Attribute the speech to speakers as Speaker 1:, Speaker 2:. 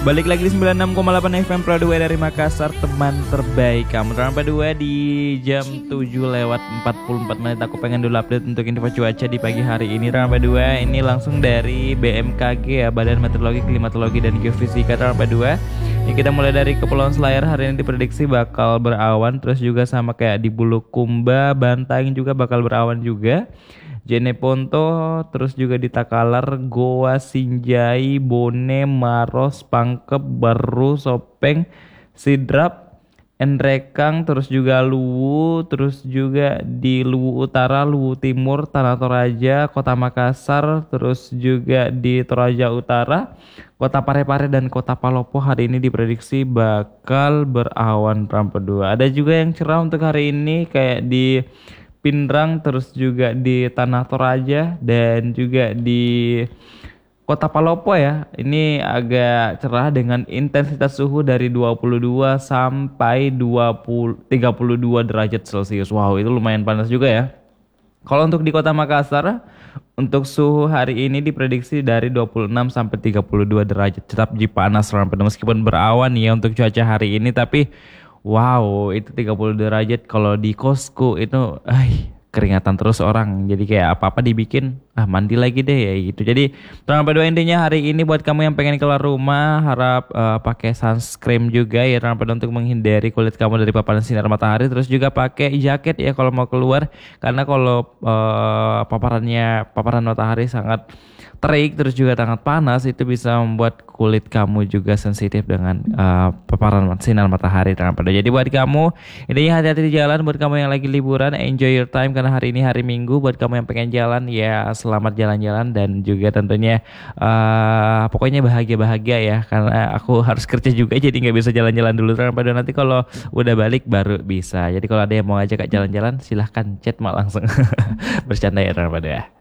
Speaker 1: Balik lagi di 96,8 FM Pro 2 dari Makassar, teman terbaik kamu. Teman Pro 2 di jam 7:44 aku pengen dulu update untuk info cuaca di pagi hari ini. Teman Pro 2 ini langsung dari BMKG ya, Badan Meteorologi, Klimatologi dan Geofisika. Teman Pro 2 ini kita mulai dari Kepulauan Selayar, hari ini diprediksi bakal berawan, terus juga sama kayak di Bulukumba, Bantaeng juga bakal berawan juga. Jeneponto, terus juga di Takalar, Goa, Sinjai, Bone, Maros, Pangkep, Baru, Sopeng, Sidrap, Enrekang, terus juga Luwu, terus juga di Luwu Utara, Luwu Timur, Tanah Toraja, Kota Makassar, terus juga di Toraja Utara, Kota Parepare dan Kota Palopo hari ini diprediksi bakal berawan Rampo 2. Ada juga yang cerah untuk hari ini kayak di Pindrang, terus juga di Tanah Toraja dan juga di Kota Palopo ya. Ini agak cerah dengan intensitas suhu dari 22 sampai 32 derajat Celcius. Wow, itu lumayan panas juga ya. Kalau untuk di Kota Makassar, untuk suhu hari ini diprediksi dari 26 sampai 32 derajat. Tetap panas meskipun berawan ya untuk cuaca hari ini, tapi wow, itu 30 derajat. Kalau di kosku itu keringatan terus orang. Jadi kayak apa-apa dibikin mandi lagi deh ya gitu. Jadi teman Pro 2 intinya hari ini buat kamu yang pengen keluar rumah, harap pakai sunscreen juga ya teman Pro 2 untuk menghindari kulit kamu dari paparan sinar matahari. Terus juga pakai jaket ya kalau mau keluar, karena kalau paparan matahari sangat terik terus juga sangat panas, itu bisa membuat kulit kamu juga sensitif dengan paparan sinar matahari teman Pro 2. Jadi buat kamu intinya hati-hati di jalan. Buat kamu yang lagi liburan, enjoy your time karena hari ini hari Minggu. Buat kamu yang pengen jalan ya selamat jalan-jalan, dan juga tentunya pokoknya bahagia-bahagia ya, karena aku harus kerja juga jadi nggak bisa jalan-jalan dulu teman Pro 2. Nanti kalau udah balik baru bisa. Jadi kalau ada yang mau ngajak jalan-jalan silahkan chat mak langsung. Bercanda ya teman Pro 2.